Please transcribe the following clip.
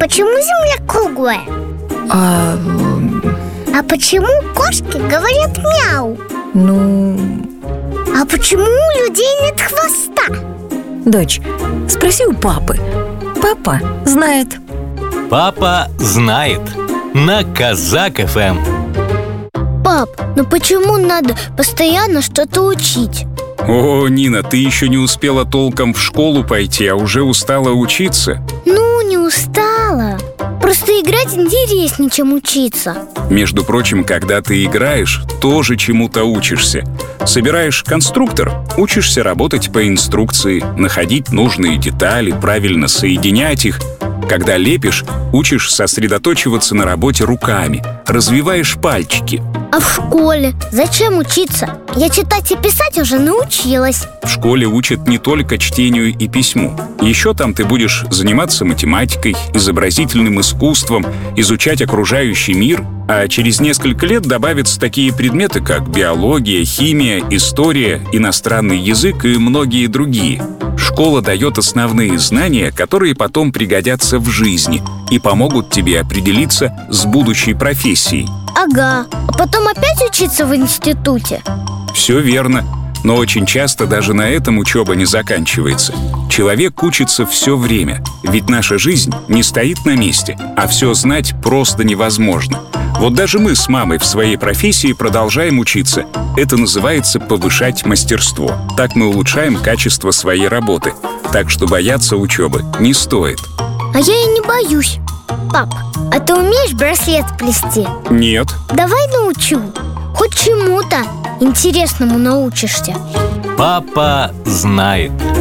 почему Земля круглая? А почему кошки говорят мяу? А почему у людей нет хвоста? Дочь, спроси у папы. Папа знает. Папа знает. На Казак ФМ. Пап, ну почему надо постоянно что-то учить? О, Нина, ты еще не успела толком в школу пойти, а уже устала учиться? Ну, не устала. Просто играть интереснее, чем учиться. Между прочим, когда ты играешь, тоже чему-то учишься. Собираешь конструктор, учишься работать по инструкции, находить нужные детали, правильно соединять их. Когда лепишь, учишь сосредоточиваться на работе руками, развиваешь пальчики. А в школе зачем учиться? Я читать и писать уже научилась. В школе учат не только чтению и письму. Еще там ты будешь заниматься математикой, изобразительным искусством, изучать окружающий мир, а через несколько лет добавятся такие предметы, как биология, химия, история, иностранный язык и многие другие. Школа дает основные знания, которые потом пригодятся в жизни и помогут тебе определиться с будущей профессией. Ага, а потом опять учиться в институте? Все верно, но очень часто даже на этом учеба не заканчивается. Человек учится все время, ведь наша жизнь не стоит на месте, а все знать просто невозможно. Вот даже мы с мамой в своей профессии продолжаем учиться. Это называется повышать мастерство. Так мы улучшаем качество своей работы. Так что бояться учебы не стоит. А я и не боюсь. Пап, а ты умеешь браслет плести? Нет. Давай научу. Хоть чему-то интересному научишься. Папа знает.